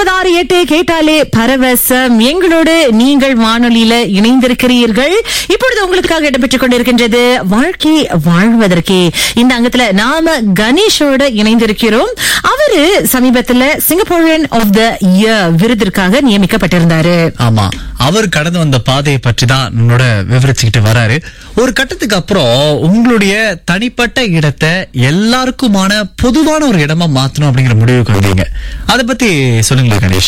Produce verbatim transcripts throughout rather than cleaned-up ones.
ஒன்பது ஆறு எட்டு கேட்டாலே பரவசம். எங்களோடு நீங்கள் வானொலியில இணைந்திருக்கிறீர்கள். இப்பொழுது உங்களுக்காக இடம்பெற்றுக் கொண்டிருக்கின்றது வாழ்க்கை வாழ்வதற்கே. இந்த அங்கத்துல நாம கணேஷோட இணைந்திருக்கிறோம். அவரு சமீபத்துல சிங்கப்பூரியன் ஆஃப் த இயர் விருதிற்காக நியமிக்கப்பட்டிருந்தாரு. ஆமா, அவர் கடந்து வந்த பாதையை பற்றி தான் என்னோட விவரிச்சுக்கிட்டு வராரு. ஒரு கட்டத்துக்கு அப்புறம் உங்களுடைய தனிப்பட்ட இடத்தை எல்லாருக்குமான பொதுவான ஒரு இடமா மாத்தணும் அப்படிங்கிற முடிவுக்கு வந்தீங்க. அத பத்தி சொல்லுங்களேன் கணேஷ்.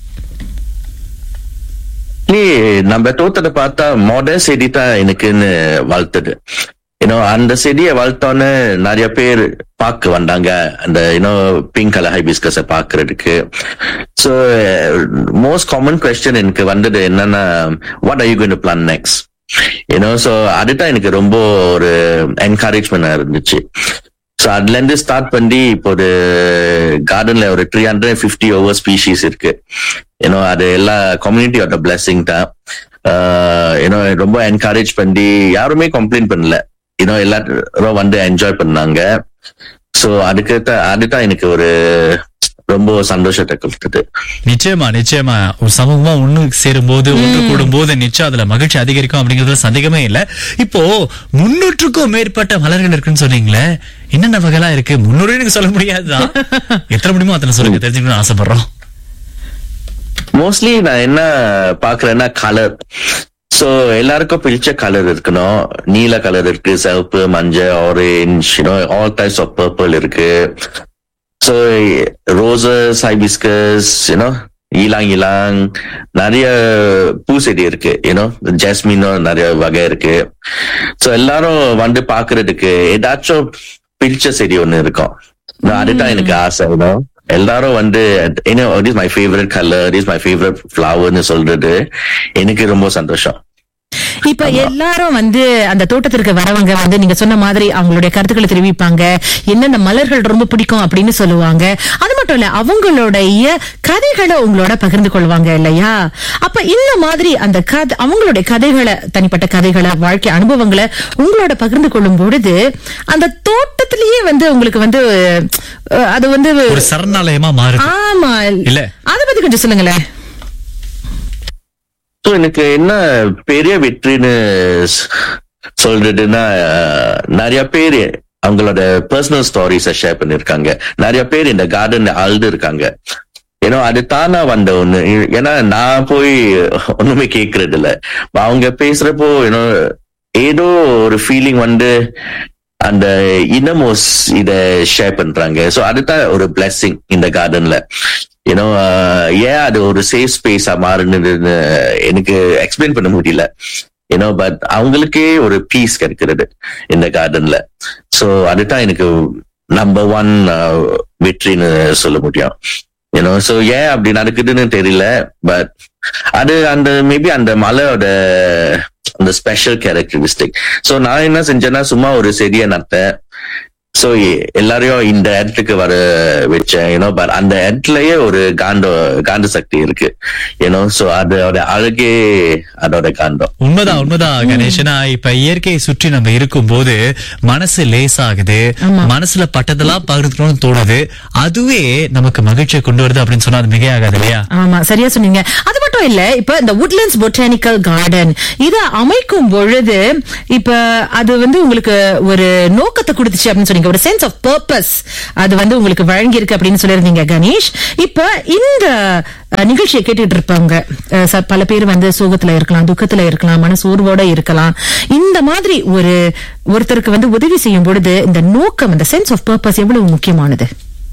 நீ நம்ம தோட்டத்தை பார்த்தா மாடர்ன் செடி தான் எனக்குன்னு வளர்த்தது. ஏன்னோ அந்த செடியை வளர்த்தோன்னு நிறைய பேர் பார்க்க வந்தாங்க, அந்த யூனோ பிங்க் கலர் ஹைபிஸ்கஸை பார்க்கறதுக்கு. ஸோ மோஸ்ட் காமன் கொஸ்டின் எனக்கு வந்தது என்னன்னா, what are you going to plan next? ஏன்னோ so அதுதான் எனக்கு ரொம்ப ஒரு என்கரேஜ்மெண்டா இருந்துச்சு. ஸோ அதுல இருந்து ஸ்டார்ட் பண்ணி இப்போ ஒரு கார்டன்ல ஒரு three hundred fifty over species இருக்கு. ஏன்னோ அது எல்லா கம்யூனிட்டியோட பிளெஸிங் தான். ஏன்னோ ரொம்ப என்கரேஜ் பண்ணி யாருமே கம்ப்ளைண்ட் பண்ணல. ஏன்னோ எல்லாரும் வந்து என்ஜாய் பண்ணாங்க. ஸோ அதுக்கு அதுதான் எனக்கு ஒரு ரொம்ப சந்தோஷத்தை கொடுத்தது. நிச்சயமா நிச்சயமா ஒரு சமூகமா ஒண்ணு சேரும் போது ஒன்று கூடும் போது நிச்சயம் அதுல மகிழ்ச்சி அதிகரிக்கும் அப்படிங்கறதுல சந்தேகமே இல்ல. இப்போ முன்னூற்றுக்கும் மேற்பட்ட மலர்கள் இருக்குன்னு சொன்னீங்களே, என்னென்ன வகைலாம் இருக்கு? முன்னூறு எனக்கு சொல்ல முடியாதுதான், எத்தனை முடியுமோ அத்தனை சொல்லுங்க, தெரிஞ்சுக்கணும்னு ஆசைப்படுறோம். மோஸ்ட்லி நான் என்ன பாக்குறேன்னா கலர். சோ எல்லாருக்கும் பிடிச்ச கலர் இருக்கணும். நீல கலர் இருக்கு, சிவப்பு, மஞ்சள், orange, all types of purple இருக்கு. ஸோ ரோசஸ், ஹைபிஸ்கஸ், யூனோ இலாங் இலாங் நிறைய பூச்செடி இருக்கு. யூனோ ஜாஸ்மினும் நிறைய வகை இருக்கு. ஸோ எல்லாரும் வந்து பாக்குறதுக்கு ஏதாச்சும் பிடிச்ச செடி ஒண்ணு இருக்கும். அதுதான் எனக்கு ஆசை. யூனோ எல்லாரும் வந்து is my favourite colour, is my favourite ஃபிளவர்னு சொல்றது எனக்கு ரொம்ப சந்தோஷம். இப்ப எல்லாரும் வந்து அந்த தோட்டத்திற்கு வரவங்க வந்து நீங்க சொன்ன மாதிரி அவங்களுடைய கருத்துக்களை தெரிவிப்பாங்க, என்னென்ன மலர்கள் ரொம்ப பிடிக்கும் அப்படின்னு சொல்லுவாங்க. அது மட்டும் இல்ல, அவங்களுடைய கதைகளை உங்களோட பகிர்ந்து கொள்வாங்க இல்லையா? அப்ப இந்த மாதிரி அந்த கதை, அவங்களுடைய கதைகளை, தனிப்பட்ட கதைகளை, வாழ்க்கை அனுபவங்களை உங்களோட பகிர்ந்து கொள்ளும் பொழுது அந்த தோட்டத்திலேயே வந்து உங்களுக்கு வந்து அது வந்து ஒரு சரணாலயமா மாறுது. ஆமா இல்ல, அதை பத்தி கொஞ்சம் சொல்லுங்களேன். ஸோ எனக்கு என்ன பெரிய வெற்றின்னு சொல்றதுன்னா, நிறைய பேர் அவங்களோட பர்சனல் ஸ்டோரிஸை ஷேர் பண்ணிருக்காங்க. நிறைய பேர் இந்த கார்டன்ல அழுது இருக்காங்க. ஏன்னா அது தானா வந்த ஒண்ணு. ஏன்னா நான் போய் ஒண்ணுமே கேட்கறது இல்ல. அவங்க பேசுறப்போ ஏன்னோ ஏதோ ஒரு ஃபீலிங் வந்து அந்த இன்னமோஸ் இத ஷேர் பண்றாங்க. ஸோ அதுதான் ஒரு பிளெஸிங் இந்த கார்டன்ல. ஏன்னோ ஏன் அது ஒரு சேஃப் ஸ்பேஸா மாறுனதுன்னு எனக்கு எக்ஸ்பிளைன் பண்ண முடியல. ஏன்னோ பட் அவங்களுக்கே ஒரு பீஸ் கிடைக்கிறது இந்த கார்டன்ல. ஸோ அதுதான் எனக்கு நம்பர் ஒன் வெற்றின்னு சொல்ல முடியும். ஏன்னோ ஸோ ஏன் அப்படி நடக்குதுன்னு தெரியல. பட் அது அந்த மேபி அந்த மலையோட அந்த ஸ்பெஷல் கேரக்டரிஸ்டிக். ஸோ நான் என்ன செஞ்சேன்னா, சும்மா ஒரு செடியை நட்டேன். சோ எல்லாரையும் இந்த இடத்துக்கு வர வச்சேன். ஏன்னோ பட் அந்த இடத்துலயே ஒரு காண்ட காந்த சக்தி இருக்கு. ஏன்னோ சோ அதோட அழகே அதோட காண்டம். உண்மைதான் உண்மைதான் கணேஷனா. இப்ப இயற்கையை சுற்றி நம்ம இருக்கும் போது மனசு லேசாகுது, மனசுல பட்டதெல்லாம் பகிர்ந்துக்கணும்னு தோணுது. அதுவே நமக்கு மகிழ்ச்சியை கொண்டு வருது அப்படின்னு சொன்னா அது மிகையாகாது இல்லையா? ஆமா, சரியா சொன்னீங்க. அது மட்டும் இல்ல, இப்ப இந்த உட்லண்ட்ஸ் பொட்டானிக்கல் கார்டன் இத அமைக்கும் பொழுது இப்ப அது வந்து உங்களுக்கு ஒரு நோக்கத்தை கொடுத்துச்சு அப்படின்னு சொன்னீங்க, ஒரு சென்ஸ் ஆஃப் பர்பஸ் அது வந்து உங்களுக்கு வழங்கி இருக்கு அப்படின்னு சொல்லிருந்தீங்க கணேஷ். இப்ப இந்த நிகழ்ச்சியை கேட்டுட்டு இருப்பாங்க பல பேர் வந்து சோகத்துல இருக்கலாம், துக்கத்துல இருக்கலாம், மனசோர்வோட இருக்கலாம். இந்த மாதிரி ஒரு ஒருத்தருக்கு வந்து உதவி செய்யும் பொழுது இந்த நோக்கம், இந்த சென்ஸ் ஆஃப் பர்பஸ் எவ்வளவு முக்கியமானது?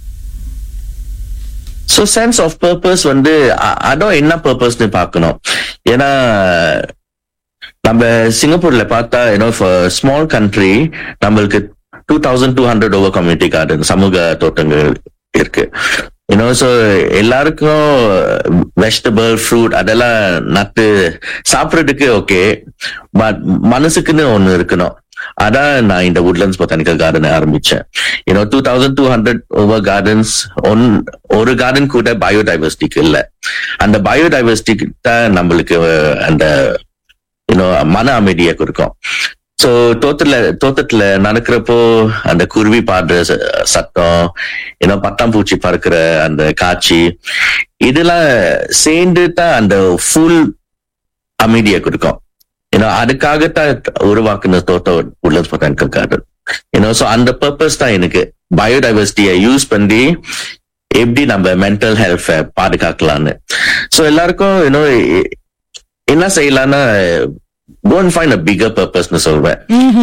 ஸோ சென்ஸ் ஆஃப் பர்பஸ் வந்து அதான் என்ன பர்பஸ்ன்னு பார்க்கணும். ஏன்னா நம்ம சிங்கப்பூர்ல பார்த்தா ஏன்னோ ஸ்மால் கண்ட்ரி, நம்மளுக்கு two thousand two hundred over community garden சமூக தோட்டங்கள் இருக்கு. யூனோ ஸோ எல்லாருக்கும் வெஜிடபிள், ஃப்ரூட் அதெல்லாம் நட்டு சாப்பிட்றதுக்கு ஓகே, பட் மனசுக்குன்னு ஒண்ணு இருக்கணும். அதான் நான் இந்த உட்லண்ட்ஸ் பொட்டானிக்கல் கார்டன் ஆரம்பிச்சேன். You know two thousand two hundred over gardens one ஒரு கார்டன் கூட பயோடைவர்சிட்டிக்கு இல்லை. அந்த பயோடைவர்சிட்டி தான் நம்மளுக்கு அந்த யூனோ மன அமைதியை கொடுக்கும். சோ தோட்டத்துல தோட்டத்துல நடக்கிறப்போ அந்த குருவி பாடுற ச- சத்தம், ஏன்னா பட்டாம்பூச்சி பறக்கிற அந்த காட்சி, இதெல்லாம் சேர்ந்து தான் அந்த ஃபுல் அமைதியை கொடுக்கும். ஏன்னா அதுக்காகத்தான் உருவாக்குன தோட்டம் உட்லண்ட்ஸ் பொட்டானிக்கல் கார்டன். ஏன்னா சோ அந்த பர்பஸ் தான் எனக்கு பயோடைவர்சிட்டியை யூஸ் பண்ணி எப்படி நம்ம மென்டல் ஹெல்த் பாதுகாக்கலாம்னு. சோ எல்லாருக்கும் இன்னும் என்ன செய்யலாம்னா don't find a bigger purpose னு சொல்வேன்.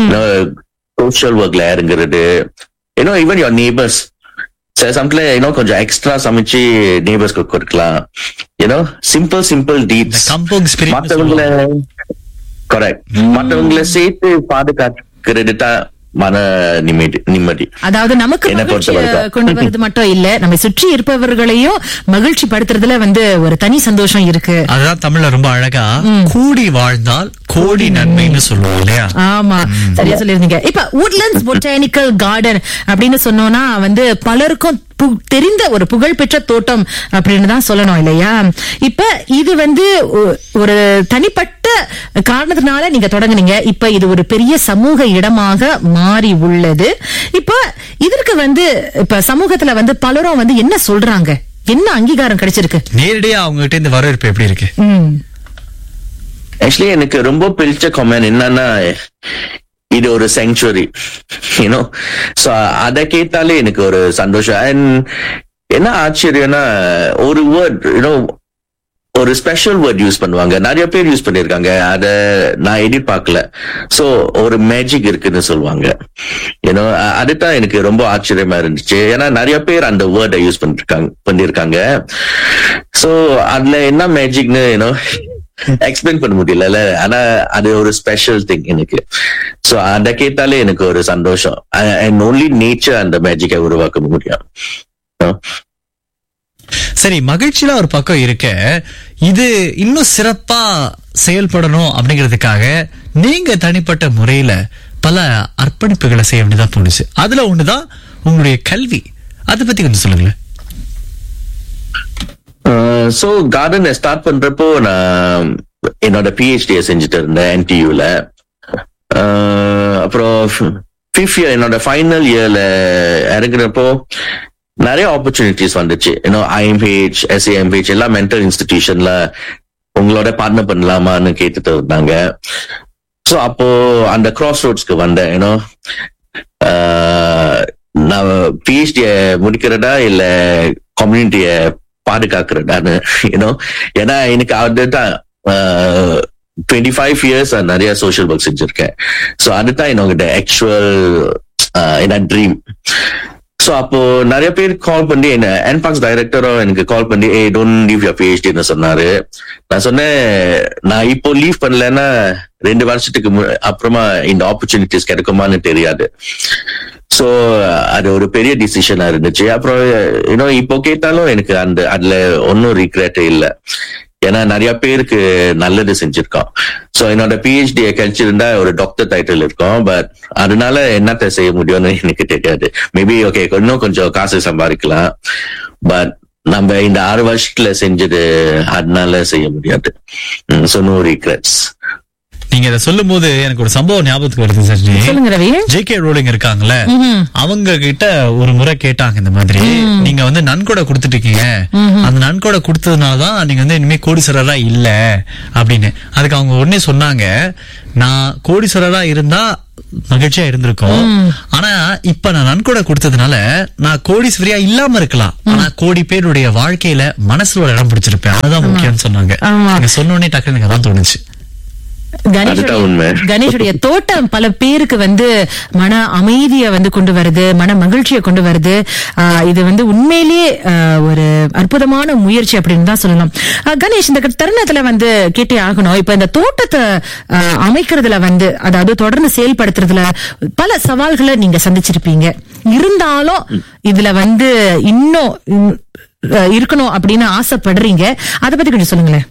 சோஷியல் ஒர்க்ல இறங்குறது, யூனோ ஈவன் யுவர் நெய்பர்ஸ் சில சமயத்துல யூனோ கொஞ்சம் எக்ஸ்ட்ரா சமைச்சு நெய்பர்ஸ்க்கு கொடுக்கலாம். You know simple simple deeds Kampung spirit மற்றவங்களை கரெக்ட் மற்றவங்களை சேர்த்து பாதுகாக்கிறது தான் மன நிம்மதி நிம்மதி அதாவது நமக்கு என்னை மகிழ்ச்சியை பொறுத்தவரைக்கும். கொண்டு வரது மட்டும் இல்ல, நம்ம சுற்றி இருப்பவர்களையும் மகிழ்ச்சி படுத்துறதுல வந்து ஒரு தனி சந்தோஷம் இருக்கு. அதுதான் தமிழ்ல ரொம்ப அழகா கூடி வாழ்ந்தால் கோடி நன்மைன்னு சொல்லுவோம் இல்லையா? ஆமா, சரியா சொல்லிருந்தீங்க. இப்ப உட்லண்ட்ஸ் பொட்டானிக்கல் கார்டன் அப்படின்னு சொன்னோம்னா வந்து பலருக்கும் பு- தெரிந்த ஒரு புகழ்பெற்ற தோட்டம் அப்படின்னு தான் சொல்லணும் இல்லையா? இப்ப இது வந்து ஒ- ஒரு தனிப்பட்ட காரணத்தினால நீங்க தொடங்குனீங்க. இப்ப இது ஒரு பெரிய சமூக இடமாக மாறி உள்ளது. இப்ப இதற்கு வந்து இப்ப சமூகத்துல வந்து பலரும் வந்து என்ன சொல்றாங்க, என்ன அங்கீகாரம் கிடைச்சிருக்கு? நேரடியா அவங்க கிட்ட இந்த வரவேற்பு எப்படி இருக்கு? ம் ஆக்சுவலி எனக்கு ரொம்ப பிடிச்ச கமெண்ட் என்னன்னா, இது ஒரு செங்சுவரி, யூனோ சோ அதை கேட்டாலே எனக்கு ஒரு சந்தோஷம். அண்ட் என்ன ஆச்சரியம்னா, ஒரு வேர்ட் யூனோ ஒரு ஸ்பெஷல் வேர்ட் யூஸ் பண்ணுவாங்க, நிறைய பேர் யூஸ் பண்ணிருக்காங்க, அத நான் எதிர்பார்க்கல. சோ ஒரு மேஜிக் இருக்குன்னு சொல்லுவாங்க. யூனோ அதுதான் எனக்கு ரொம்ப ஆச்சரியமா இருந்துச்சு. ஏன்னா நிறைய பேர் அந்த வேர்டை யூஸ் பண்ணிருக்காங்க பண்ணிருக்காங்க சோ அதுல என்ன மேஜிக்னு யூனோ எக்ஸ்பிளைன் பண்ண முடியல. ஆனா அது ஒரு ஸ்பெஷல் திங் எனக்கு. சோ அத கேட்டாலே எனக்கு ஒரு சந்தோஷம். அண்ட் ஒன்லி நேச்சர் அந்த மேஜிக்கை உருவாக்க முடியும். சரி, மகிழ்ச்சியில ஒரு பக்கம் இருக்க, இது இன்னும் சிறப்பா செயல்படணும் அப்படிங்கிறதுக்காக நீங்க தனிப்பட்ட முறையில பல அர்ப்பணிப்புகளை செய்ய வேண்டியதா போனுச்சு. அதுல ஒண்ணுதான் உங்களுடைய கல்வி. அதை பத்தி கொஞ்சம் சொல்லுங்களேன். சோ கார்டன் ஸ்டார்ட் பண்றப்போ நான் என்னோட பிஹெச்டியை செஞ்சுட்டு இருந்தேன் என்டியூல. அப்புறம் ஃபிஃப்த் இயர் என்னோட ஃபைனல் இயர்ல இறங்குறப்போ நிறைய ஆப்பர்ச்சுனிட்டிஸ் வந்துச்சு. இன்னும் ஐஎம்ஹெச், எஸ்ஏஎம்ஹெச் எல்லா மென்டல் இன்ஸ்டிடியூஷன்ல உங்களோட பார்ட்னர் பண்ணலாமான்னு கேட்டுட்டு இருந்தாங்க. சோ அப்போ அந்த கிராஸ் ரோட்ஸ்க்கு வந்தேன். ஏன்னோ நான் பிஹெச்டிய முடிக்கிறதா இல்ல கம்யூனிட்டிய பாதுகாக்கிறதான்னு, யூனோ ஏன்னா எனக்கு அதுதான் டுவெண்ட்டி ஃபைவ் இயர்ஸ் நிறைய சோஷியல் ஒர்க் செஞ்சிருக்கேன். ஸோ அதுதான் என்னோட ஆக்சுவல் என்ன ட்ரீம். சோ அப்போ நிறைய பேர் கால் பண்ணி என்ன என்பாக்ஸ் டைரக்டரும் எனக்கு கால் பண்ணி ஏ டோன்ட் லீவ் யுவர் பிஹெச்டின்னு சொன்னாரு. நான் சொன்னேன், நான் இப்போ லீவ் பண்ணலன்னா ரெண்டு வருஷத்துக்கு மு- அப்புறமா இந்த ஆப்பர்ச்சுனிட்டிஸ் கிடைக்குமான்னு தெரியாது. சோ அது ஒரு பெரிய டிசிஷனா இருந்துச்சு. அப்புறம் இன்னும் இப்போ கேட்டாலும் எனக்கு அந்த அதுல ஒன்னும் ரீக்ரெட்டே இல்லை. ஏன்னா நிறைய பேருக்கு நல்லது செஞ்சிருக்கோம். சோ என்னோட பிஹெச்டி கிடைச்சிருந்தா ஒரு டாக்டர் டைட்டில் இருக்கும். பட் அதனால என்னத்த செய்ய முடியும்னு எனக்கு தெரியாது. மேபி ஓகே இன்னும் கொஞ்சம் காசு சம்பாதிக்கலாம். பட் நம்ம இந்த ஆறு வருஷத்துல செஞ்சது அதனால செய்ய முடியாது. So no ரீக்ரெட்ஸ். நீங்க இதை சொல்லும் போது எனக்கு ஒரு சம்பவம் ஞாபகத்துக்கு வருது சஜினி. சொல்லுங்க ரவி. ஜே கே ரோலிங் இருக்காங்கல்ல, அவங்க கிட்ட ஒரு முறை கேட்டாங்க இந்த மாதிரி, நீங்க வந்து நன்கொடை கொடுத்துட்டு இருக்கீங்க, அந்த நன்கொடை கொடுத்ததுனாலதான் நீங்க வந்து இனிமே கோடீஸ்வரரா இல்ல அப்படின்னு. அதுக்கு அவங்க உடனே சொன்னாங்க, நான் கோடீஸ்வரரா இருந்தா மகிழ்ச்சியா இருந்திருக்கும், ஆனா இப்ப நான் நன்கொடை கொடுத்ததுனால நான் கோடீஸ்வரியா இல்லாம இருக்கலாம், ஆனா கோடி பேருடைய வாழ்க்கையில மனசுல ஒரு இடம் பிடிச்சிருப்பேன், அதுதான் முக்கியம்னு சொன்னாங்க. நீங்க சொன்ன உடனே டக்குனு எனக்கு அதான் தோணுச்சு. அதுதான் உண்மை. கணேஷுடைய தோட்டம் பல பேருக்கு வந்து மன அமைதியை வந்து கொண்டு வருது, மன மகிழ்ச்சியை கொண்டு வருது. ஆஹ் இது வந்து உண்மையிலேயே ஆஹ் ஒரு அற்புதமான முயற்சி அப்படின்னு தான் சொல்லணும். ஆஹ் கணேஷ், இந்த தருணத்துல வந்து கேட்டே ஆகணும், இப்ப இந்த தோட்டத்தை ஆஹ் அமைக்கிறதுல வந்து அதாவது தொடர்ந்து செயல்படுத்துறதுல பல சவால்களை நீங்க சந்திச்சிருப்பீங்க. இருந்தாலும் இதுல வந்து இன்னும் உம், ஆஹ் இருக்கணும் அப்படின்னு ஆசைப்படுறீங்க. அதை பத்தி கொஞ்சம் சொல்லுங்களேன்.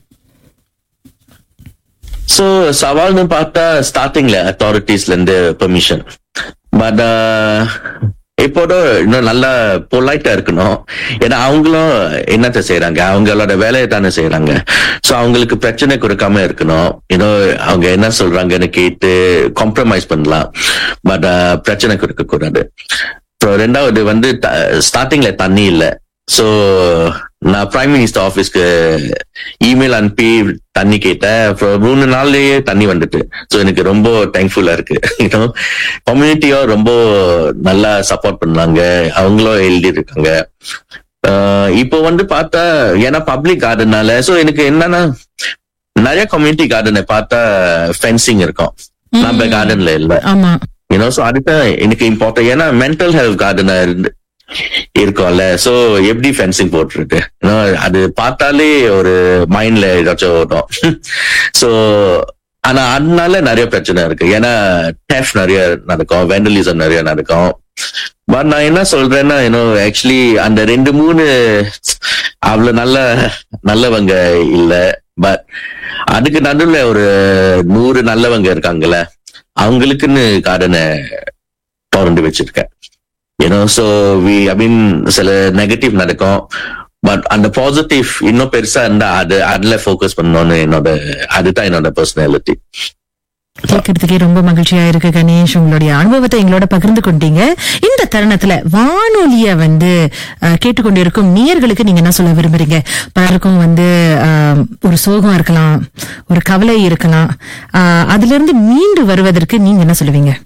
சோ சவால்னு பார்த்தா ஸ்டார்டிங்ல அத்தாரிட்டிஸ்ல இருந்து பெர்மிஷன். பட் இப்போட இன்னும் நல்லா பொலைட்டா இருக்கணும். ஏன்னா அவங்களும் என்னத்த செய்யறாங்க, அவங்களோட வேலையை தானே செய்யறாங்க. சோ அவங்களுக்கு பிரச்சனை கொடுக்காம இருக்கணும். இன்னும் அவங்க என்ன சொல்றாங்கன்னு கேட்டு காம்ப்ரமைஸ் பண்ணலாம், பட் பிரச்சனை கொடுக்க கூடாது. ரெண்டாவது வந்து ஸ்டார்டிங்ல தண்ணி இல்ல. சோ நான் பிரைம் மினிஸ்டர் ஆபீஸ்க்கு இமெயில் அனுப்பி தண்ணி கேட்டேன். மூணு நாள்லயே தண்ணி வந்துட்டு. சோ எனக்கு ரொம்ப தேங்க்ஃபுல்லா இருக்கு. கம்யூனிட்டியோ ரொம்ப நல்லா சப்போர்ட் பண்ணாங்க, அவங்களும் எழுதி இருக்காங்க. இப்போ வந்து பார்த்தா ஏன்னா பப்ளிக் கார்டனால சோ எனக்கு என்னன்னா நிறைய கம்யூனிட்டி கார்டனை பார்த்தா ஃபென்சிங் இருக்கும், நம்ம கார்டன்ல இல்ல. யூனோ சோ அதுதான் எனக்கு இம்பார்ட்டன்ட். ஏன்னா மென்டல் ஹெல்த் கார்டனா இருந்து இருக்கும்ல. சோ எப்படி ஃபென்சிங் போட்டுருக்கு அது பார்த்தாலே ஒரு மைண்ட்ல ஏதாச்சும் ஓடும். சோ ஆனா அதனால நிறைய பிரச்சனை இருக்கு. ஏன்னா டெஃப் நிறைய நடக்கும், வெண்டலிசம் நிறைய நடக்கும். பட் நான் என்ன சொல்றேன்னா இன்னும் ஆக்சுவலி அந்த ரெண்டு மூணு அவ்வளவு நல்ல நல்லவங்க இல்ல. பட் அதுக்கு நடுவுல ஒரு நூறு நல்லவங்க இருக்காங்கல்ல, அவங்களுக்குன்னு கார்டனை திறந்து வச்சிருக்கேன். யூனோ சோ வி ஐ மீன் சில நெகட்டிவ் நடக்கும், பட் அந்த பாசிட்டிவ் இன்னும் பெருசா இருந்தா அது அதுல போக்கஸ் பண்ணணும்னு என்னோட அதுதான் என்னோட பர்சனாலிட்டி. கேட்கறதுக்கே ரொம்ப மகிழ்ச்சியா இருக்கு கணேஷ். உங்களுடைய அனுபவத்தை எங்களோட பகிர்ந்து கொண்டீங்க. இந்த தருணத்துல வானொலிய வந்து கேட்டுக்கொண்டிருக்கும் நேயர்களுக்கு நீங்க என்ன சொல்ல விரும்புறீங்க? பலருக்கும் வந்து ஒரு சோகம் இருக்கலாம், ஒரு கவலை இருக்கலாம், அதுல இருந்து மீண்டு வருவதற்கு நீங்க என்ன சொல்லுவீங்க?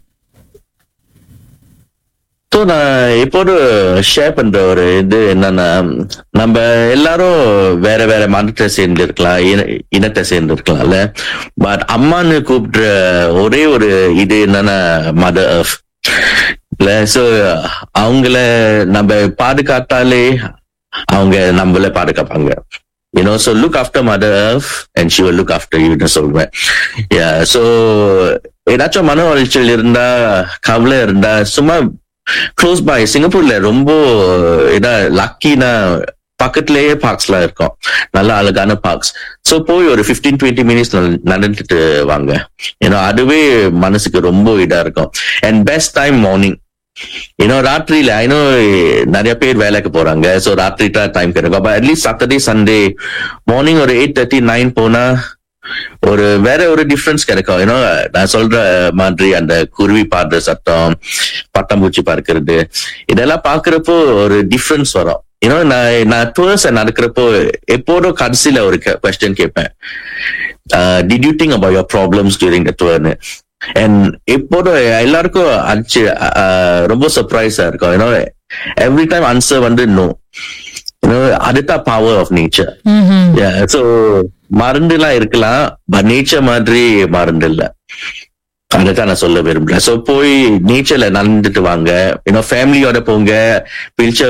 ஸோ நான் எப்போது ஷேர் பண்ற ஒரு இது என்னன்னா, நம்ம எல்லாரும் வேற வேற மதத்தை சேர்ந்து இருக்கலாம், இனத்தை சேர்ந்து இருக்கலாம்ல. பட் அம்மான்னு கூப்பிடுற ஒரே ஒரு இது என்னன்னா மதர் எர்த் இல்ல. ஸோ அவங்கள நம்ம பாதுகாத்தாலே அவங்க நம்மள பாதுகாப்பாங்க. You know, so look after Mother Earth and she will look after you ன்னு சொல்வேன். Yeah, so ஏதாச்சும் மன உளைச்சல் இருந்தா, கவலை இருந்தா, சும்மா க்ளோஸ் பை சிங்கப்பூர்ல ரொம்ப இதா லக்கினா பக்கத்துலயே பார்க்ஸ் எல்லாம் இருக்கும், நல்ல அழகான பார்க்ஸ். சோ போய் ஒரு பிப்டீன் டுவெண்ட்டி மினிட்ஸ் நடந்துட்டு வாங்க. ஏன்னா அதுவே மனசுக்கு ரொம்ப இதா இருக்கும். And best time morning. ஏன்னா ராத்திரியில ஐநோ நிறைய பேர் வேலைக்கு போறாங்க, சோ ராத்திரி டைம் கிடைக்கும். But at least Saturday Sunday morning ஒரு எயிட் தேர்ட்டி நைன் போனா ஒரு வேற ஒரு டிஃபரன்ஸ் கிடைக்கும். ஏன்னா நான் சொல்ற மாதிரி அந்த குருவி பாடுற சத்தம், பட்டாம்பூச்சி பார்க்கறது, இதெல்லாம் பாக்குறப்போ ஒரு டிஃபரன்ஸ் வரும். ஏன்னா நான் நான் டூர்ஸ் நடக்கிறப்போ எப்போதும் கடைசியில ஒரு கொஸ்டின் கேட்பேன், did you think about your problems during the டூர்னு. And எப்போதும் எல்லாருக்கும் அடிச்சு ரொம்ப சர்ப்ரைஸா இருக்கும். ஏன்னா எவ்ரி டைம் ஆன்சர் வந்து நோ. அதுதான் பவர் ஆஃப் நேச்சர். சோ மருந்து எல்லாம் இருக்கலாம், பட் நேச்சர் மாதிரி மருந்து இல்ல. அதைத்தான் நான் சொல்ல விரும்புறேன். சோ போய் நேச்சர்ல நடந்துட்டு வாங்க. ஏன்னா ஃபேமிலியோட போங்க, பிடிச்ச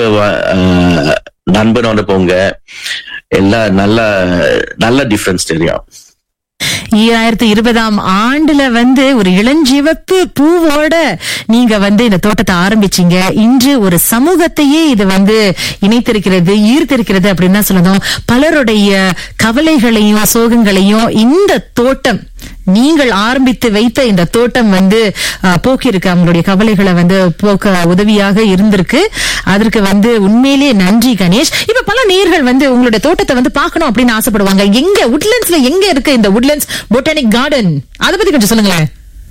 நண்பனோட போங்க, எல்லாம் நல்ல நல்ல டிஃபரன்ஸ் தெரியும். ஈராயிரத்தி இருபதாம் ஆண்டுல வந்து ஒரு இளஞ்சிவப்பு பூவோட நீங்க வந்து இந்த தோட்டத்தை ஆரம்பிச்சீங்க. இன்று ஒரு சமூகத்தையே இது வந்து இணைத்திருக்கிறது, ஈர்த்திருக்கிறது அப்படின்னு தான் சொல்லணும். பலருடைய கவலைகளையும் சோகங்களையும் இந்த தோட்டம், நீங்கள் ஆரம்பித்து வைத்த இந்த தோட்டம் வந்து போக்கிருக்கு. அவங்களுடைய கவலைகளை வந்து போக்க உதவியாக இருந்திருக்கு. அதற்கு வந்து உண்மையிலேயே நன்றி கணேஷ். இப்ப பல நேயர்கள் வந்து உங்களுடைய தோட்டத்தை வந்து பார்க்கணும் அப்படின்னு ஆசைப்படுவாங்க. எங்க உட்லண்ட்ஸ்ல எங்க இருக்கு இந்த உட்லண்ட்ஸ் பொட்டானிக் கார்டன்? அதை பத்தி கொஞ்சம் சொல்லுங்களேன்.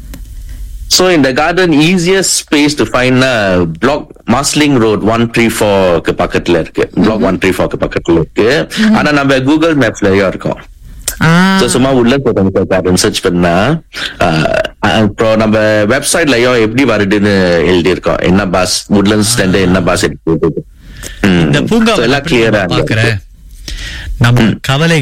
So in the garden, easiest space to find na block Marsiling Road one three four க்கு பக்கத்துல இருக்கு. block one three four க்கு பக்கத்துல இருக்கு. ஆனா நம்ம கூகுள் மேப்ஸ்ல இருக்கும். சும்மா உள்ள கார்டன் சர்ச் பண்ணா அப்புறம் நம்ம வெப்சைட்லயும் எப்படி வருதுன்னு எழுதி இருக்கோம், என்ன பாஸ் உட்லண்ட்ஸ்ல இருந்து என்ன பாஸ் எடுத்து இந்த பூங்கா எல்லாம் கிளியரா நம்ம கவலை